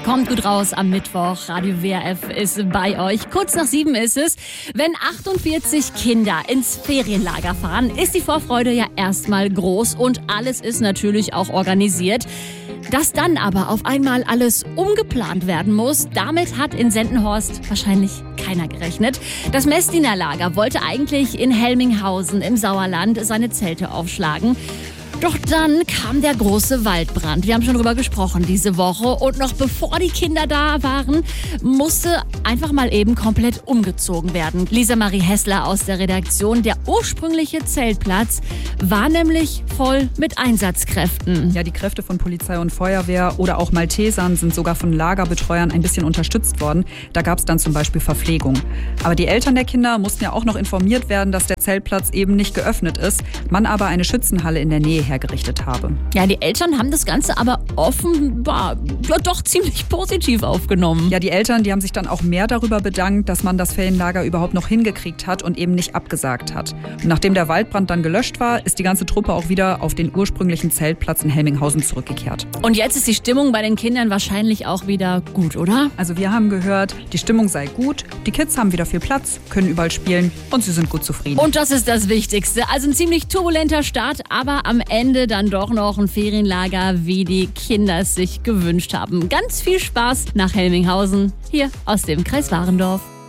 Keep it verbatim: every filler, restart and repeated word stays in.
Kommt gut raus am Mittwoch. Radio W R F ist bei euch. Kurz nach sieben ist es. Wenn achtundvierzig Kinder ins Ferienlager fahren, ist die Vorfreude ja erstmal groß und alles ist natürlich auch organisiert. Dass dann aber auf einmal alles umgeplant werden muss, damit hat in Sendenhorst wahrscheinlich keiner gerechnet. Das Messdiener Lager wollte eigentlich in Helminghausen im Sauerland seine Zelte aufschlagen. Doch dann kam der große Waldbrand. Wir haben schon drüber gesprochen diese Woche. Und noch bevor die Kinder da waren, musste einfach mal eben komplett umgezogen werden. Lisa Marie Hessler aus der Redaktion. Der ursprüngliche Zeltplatz war nämlich voll mit Einsatzkräften. Ja, die Kräfte von Polizei und Feuerwehr oder auch Maltesern sind sogar von Lagerbetreuern ein bisschen unterstützt worden. Da gab es dann zum Beispiel Verpflegung. Aber die Eltern der Kinder mussten ja auch noch informiert werden, dass der Zeltplatz eben nicht geöffnet ist, man aber eine Schützenhalle in der Nähe hergerichtet habe. Ja, die Eltern haben das Ganze aber offenbar ja, doch ziemlich positiv aufgenommen. Ja, die Eltern, die haben sich dann auch mehr darüber bedankt, dass man das Ferienlager überhaupt noch hingekriegt hat und eben nicht abgesagt hat. Und nachdem der Waldbrand dann gelöscht war, ist die ganze Truppe auch wieder auf den ursprünglichen Zeltplatz in Helminghausen zurückgekehrt. Und jetzt ist die Stimmung bei den Kindern wahrscheinlich auch wieder gut, oder? Also wir haben gehört, die Stimmung sei gut, die Kids haben wieder viel Platz, können überall spielen und sie sind gut zufrieden. Und das ist das Wichtigste. Also ein ziemlich turbulenter Start, aber am Ende dann doch noch ein Ferienlager, wie die Kinder es sich gewünscht haben. Ganz viel Spaß nach Helminghausen, hier aus dem Kreis Warendorf.